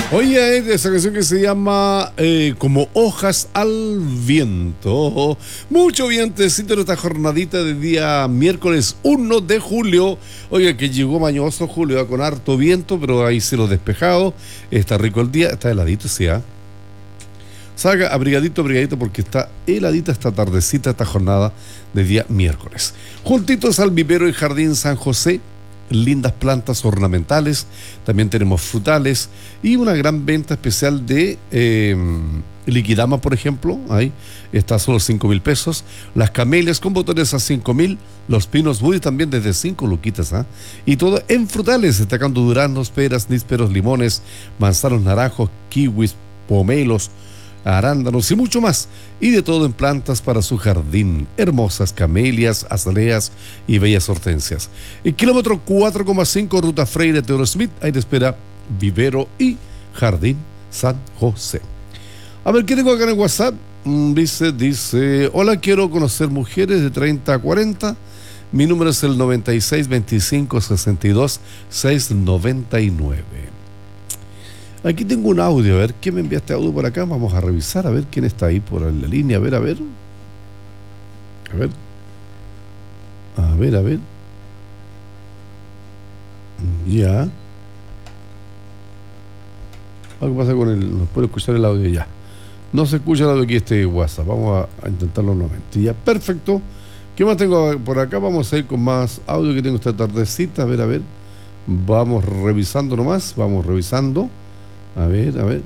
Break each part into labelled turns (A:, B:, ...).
A: Oye, esa canción que se llama Como hojas al viento. Mucho vientecito en esta jornadita de día miércoles 1 de julio. Oye, que llegó mañoso julio, con harto viento, pero hay cielo despejado. Está rico el día, está heladito, sí, ¿eh? Salga abrigadito, porque está heladita esta tardecita, esta jornada de día miércoles. Juntitos al vivero y jardín San José, lindas plantas ornamentales, también tenemos frutales y una gran venta especial de liquidama, por ejemplo, ahí está a solo 5,000 pesos, las camelias con botones a 5,000, los pinos Woody también desde 5 luquitas, ¿eh? Y todo en frutales, destacando duranos, peras, nísperos, limones, manzanos, naranjos, kiwis, pomelos, arándanos y mucho más, y de todo en plantas para su jardín, hermosas camelias, azaleas y bellas hortensias. El kilómetro 4,5 Ruta Freire Teodoro Smith, ahí te espera vivero y jardín San José. A ver, ¿qué tengo acá en el WhatsApp? Dice, hola, quiero conocer mujeres de 30 a 40, mi número es el 96 25 62 699. Aquí tengo un audio, a ver, ¿quién me envía este audio por acá? Vamos a revisar, a ver quién está ahí por la línea, a ver. A ver. Ya. Algo pasa con el... No puedo escuchar el audio ya. No se escucha el audio aquí, este WhatsApp. Vamos a intentarlo nuevamente. Ya, perfecto. ¿Qué más tengo por acá? Vamos a ir con más audio que tengo esta tardecita. A ver. Vamos revisando nomás, A ver.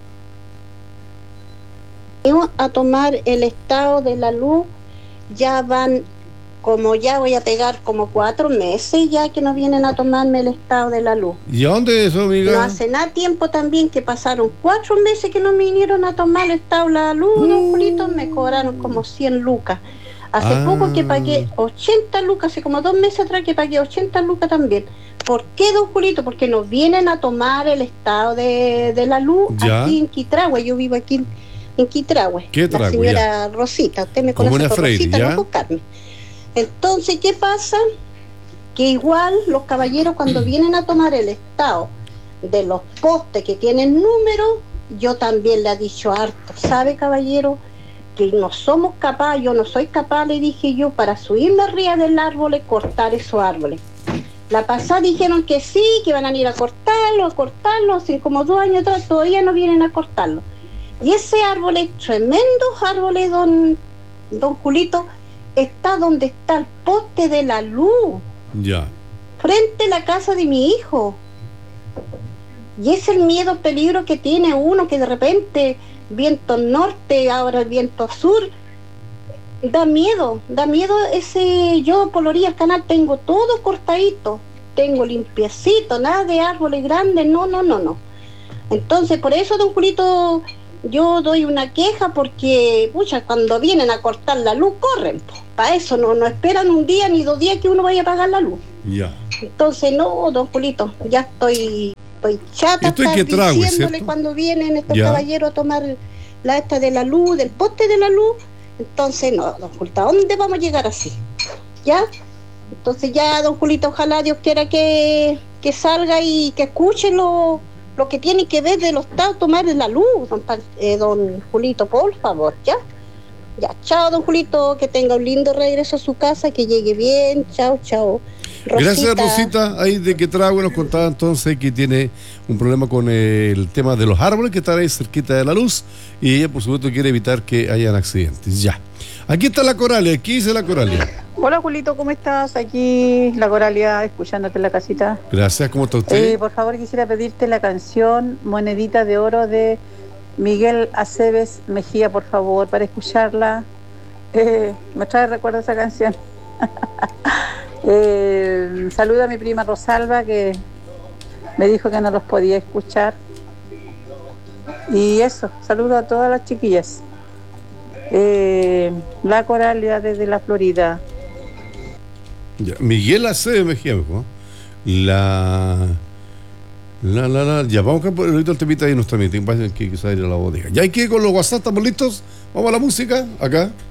B: A tomar el estado de la luz, ya van, como ya voy a pegar como 4 meses ya que no vienen a tomarme el estado de la luz.
A: ¿Y a dónde es eso, amiga?
B: No hace nada tiempo también que pasaron 4 meses que no me vinieron a tomar el estado de la luz, don Julito, me cobraron como 100 lucas. Hace poco que pagué 80 lucas, hace como 2 meses atrás que pagué 80 lucas también. ¿Por qué, don Julito? Porque nos vienen a tomar el estado de la luz aquí en Quitrahue. Yo vivo aquí en Quitrahue. La señora Rosita, usted me conoce por Rosita, no por Carmen. Entonces, ¿qué pasa? Que igual los caballeros cuando vienen a tomar el estado de los postes que tienen número, yo también le he dicho harto, ¿sabe, caballero? Que no somos capaces, yo no soy capaz, le dije yo, para subirme arriba del árbol y cortar esos árboles. La pasada dijeron que sí, que van a ir a cortarlo, hace como 2 años atrás, todavía no vienen a cortarlo. Y ese árbol es tremendo árbol, don Julito, está donde está el poste de la luz.
A: Ya.
B: Frente a la casa de mi hijo. Y es el miedo, peligro que tiene uno, que de repente, viento norte, ahora el viento sur, da miedo ese. Yo por la orilla del canal tengo todo cortadito, tengo limpiecito, nada de árboles grandes, no. Entonces, por eso, don Julito, yo doy una queja porque, cuando vienen a cortar la luz, corren. Para eso no esperan un día ni 2 días que uno vaya a pagar la luz.
A: Ya.
B: Entonces, no, don Julito, ya estoy chata diciéndole cuando vienen estos caballeros a tomar la esta de la luz, del poste de la luz. Entonces, no, don Julito, ¿a dónde vamos a llegar así? ¿Ya? Entonces ya, don Julito, ojalá Dios quiera que salga y que escuche lo que tiene que ver de los estados, tomar la luz, don Julito, por favor, ¿ya? Ya, chao, don Julito, que tenga un lindo regreso a su casa, que llegue bien, chao. Rosita.
A: Gracias, Rosita, ahí de Quitrahue nos contaba entonces que tiene un problema con el tema de los árboles que están ahí cerquita de la luz y ella por supuesto quiere evitar que hayan accidentes. Ya, aquí está la Coralia, aquí dice la Coralia.
C: Hola, Julito, ¿cómo estás? Aquí la Coralia, escuchándote en la casita.
A: Gracias, ¿cómo está usted?
C: Por favor, quisiera pedirte la canción Monedita de Oro de Miguel Aceves Mejía, por favor, para escucharla. Me trae recuerdo esa canción. Saluda a mi prima Rosalba, que me dijo que no los podía escuchar. Y eso, saludo a todas las chiquillas. La Coralia desde la Florida.
A: Ya, Miguel Aceves Mejía, ¿no? Ya, vamos a poner ahorita el temita ahí en nuestra meeting, que quizás ir a la bodega. Ya hay que ir con los WhatsApp, ¿estamos listos? Vamos a la música, acá.